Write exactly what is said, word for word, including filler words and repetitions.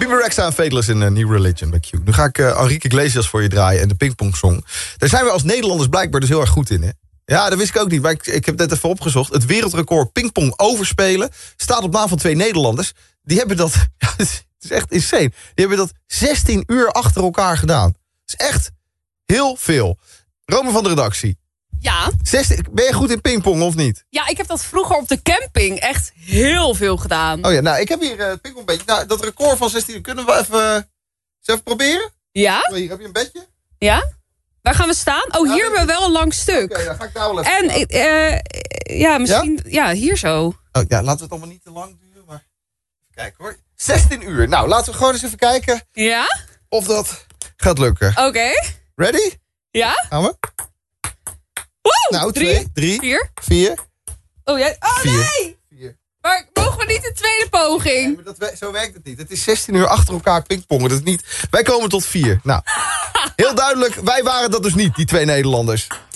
Bibi Rexha en Faithless in uh, New Religion bij Q. Nu ga ik uh, Enrique Iglesias voor je draaien en de pingpongsong. Daar zijn we als Nederlanders blijkbaar dus heel erg goed in, hè? Ja, dat wist ik ook niet, maar ik, ik heb net even opgezocht. Het wereldrecord pingpong overspelen staat op naam van twee Nederlanders. Die hebben dat, ja, het is echt insane. Die hebben dat zestien uur achter elkaar gedaan. Dat is echt heel veel. Rome van de redactie. Ja. zestien, ben je goed in pingpong of niet? Ja, ik heb dat vroeger op de camping echt heel veel gedaan. Oh ja, nou, ik heb hier uh, het pingpongbedje. Nou, dat record van zestien uur, kunnen we even, uh, eens even proberen? Ja? Oh, hier heb je een bedje. Ja? Waar gaan we staan? Oh, hier hebben we wel een lang stuk. Oké, okay, dan ga ik daar wel even En, uh, ja, misschien, ja? ja, hier zo. Oh ja, laten we het allemaal niet te lang duren, maar even kijken hoor. zestien uur. Nou, laten we gewoon eens even kijken. Ja? Of dat gaat lukken. Oké. Okay. Ready? Ja? Gaan we? Woe! Nou, drie, twee, drie, vier. vier. Oh, jij... oh vier. nee! Vier. Maar mogen we niet de tweede poging? Nee, maar dat, zo werkt het niet. Het is zestien uur achter elkaar pingpongen. Dat is niet... Wij komen tot vier. Nou, heel duidelijk, wij waren dat dus niet, die twee Nederlanders.